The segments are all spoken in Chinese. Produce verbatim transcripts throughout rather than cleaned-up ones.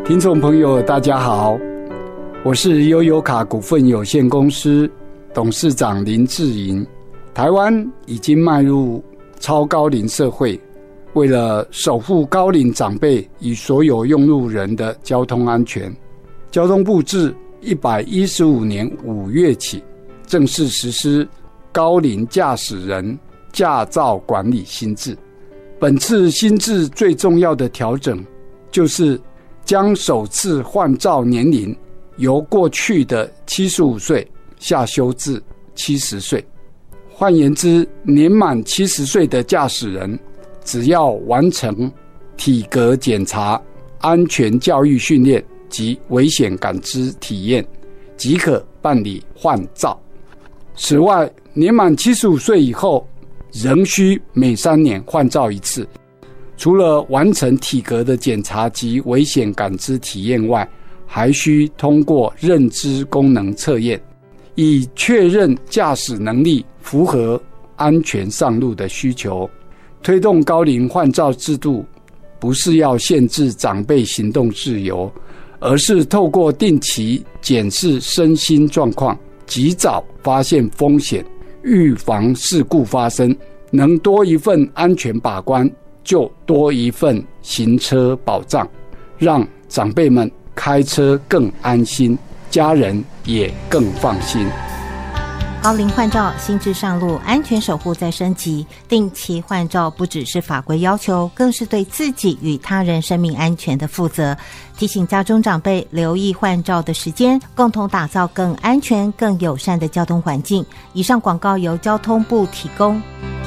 听众朋友大家好，我是悠游卡股份有限公司董事长林志颖。台湾已经迈入超高龄社会，为了守护高龄长辈与所有用路人的交通安全，交通部自一百一十五年五月起正式实施高龄驾驶人驾照管理新制。本次新制最重要的调整就是将首次换照年龄由过去的七十五岁下修至七十岁。换言之，年满七十岁的驾驶人只要完成体格检查、安全教育训练及危险感知体验，即可办理换照。此外，年满七十五岁以后仍需每三年换照一次。除了完成体格的检查及危险感知体验外，还需通过认知功能测验，以确认驾驶能力符合安全上路的需求。推动高龄换照制度不是要限制长辈行动自由，而是透过定期检视身心状况，及早发现风险，预防事故发生。能多一份安全把关，就多一份行车保障，让长辈们开车更安心，家人也更放心。 高龄换照新制上路，安全守护在升级。定期换照不只是法规要求，更是对自己与他人生命安全的负责。提醒家中长辈留意换照的时间，共同打造更安全、更友善的交通环境。以上广告由交通部提供。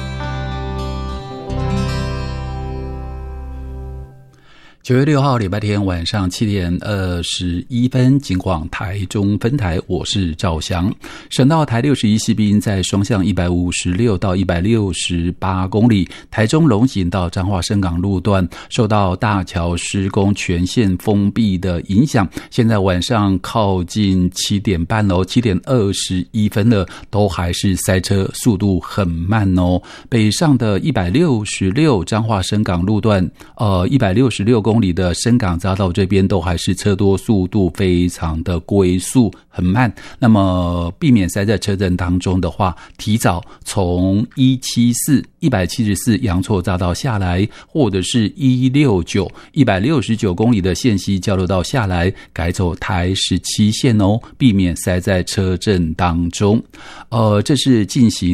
九月六号礼拜天晚上七点二十一分，警广台中分台，我是赵翔。省道台六十一西滨在双向一百五十六到一百六十八公里，台中龙井到彰化深港路段受到大桥施工全线封闭的影响，现在晚上靠近七点半哦，七点二十一分了，都还是塞车，速度很慢哦。北上的一百六十六彰化深港路段，呃，一百六十六公里。公里的深港匝道这边都还是车多，速度非常的龟速，很慢。那么避免塞在车阵当中的话，提早从一七四、一百七十四阳错匝道下来，或者是一六九、一百六十九公里的线西交流道下来，改走台十七线哦，避免塞在车阵当中。呃，这是进行